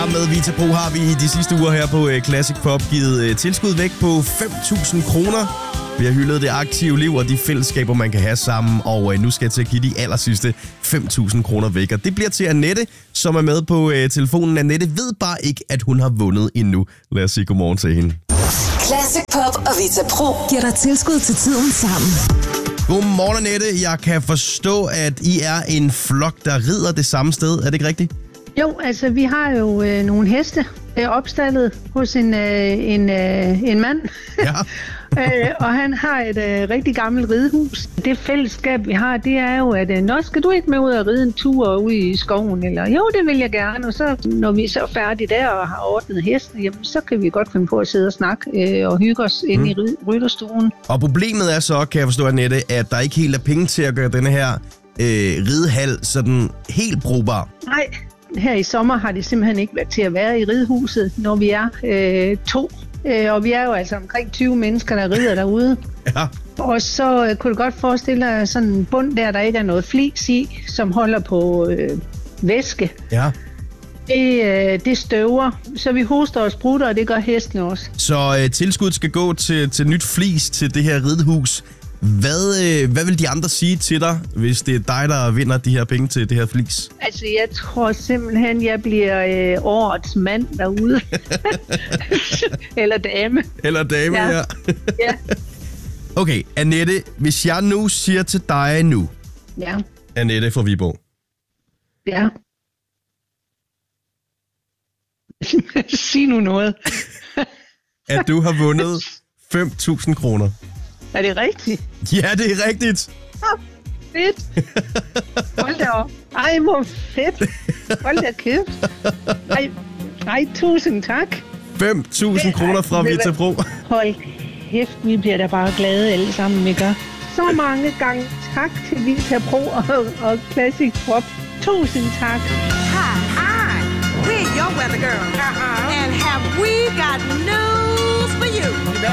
Med Vita Pro har vi i de sidste uger her på Classic Pop givet tilskud væk på 5.000 kroner. Vi har hyldet det aktive liv og de fællesskaber, man kan have sammen, og nu skal jeg til at give de allersidste 5.000 kroner væk. Og det bliver til Annette, som er med på telefonen. Annette ved bare ikke, at hun har vundet endnu. Lad os sige godmorgen til hende. Classic Pop og Vita Pro giver dig tilskud til tiden sammen. Godmorgen, Annette. Jeg kan forstå, at I er en flok, der rider det samme sted. Er det ikke rigtigt? Jo, altså vi har jo nogle heste opstallet hos en mand. Ja. Og han har et rigtig gammelt ridehus. Det fællesskab, vi har, det er jo, at nå, skal du ikke med ud og ride en tur ude i skoven? Eller jo, det vil jeg gerne. Og så, når vi er så færdige der og har ordnet hesten, jamen, så kan vi godt finde på at sidde og snakke og hygge os inde i rytterstuen. Og problemet er så, kan jeg forstå, Annette, at der ikke helt er penge til at gøre denne her ridehal sådan helt brugbar. Nej. Her i sommer har det simpelthen ikke været til at være i ridehuset, når vi er 2. Og vi er jo altså omkring 20 mennesker, der rider derude. Ja. Og så kunne du godt forestille dig sådan en bund der ikke er noget flis i, som holder på væske. Ja. Det støver, så vi hoster og sprutter, og det gør hesten også. Så tilskud skal gå til nyt flis til det her ridehus. Hvad vil de andre sige til dig, hvis det er dig, der vinder de her penge til det her flis? Altså, jeg tror simpelthen, jeg bliver årets mand derude. Eller dame. Eller dame, ja. Ja. Okay, Annette, hvis jeg nu siger til dig nu, ja. Annette fra Viborg. Ja. Sig nu noget. At du har vundet 5.000 kroner. Er det rigtigt? Ja, det er rigtigt. Fedt. Hold da op. Ej, hvor fedt. Hold da kæft. Ej, tusind tak. 5.000 kroner fra Vita Pro. Hold kæft, vi bliver da bare glade alle sammen, vi gør. Så mange gange tak til Vita Pro og Classic Pop. Tusind tak. Hi, we're your weather girl. And have we got news for you?